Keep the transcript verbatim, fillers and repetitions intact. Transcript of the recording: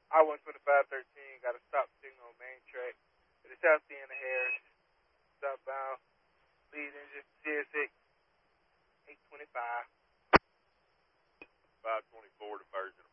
I one twenty-five thirteen, got a stop signal on main track. To the south end of Harris, southbound, lead engine, C S X, eight twenty-five. five twenty-four diversion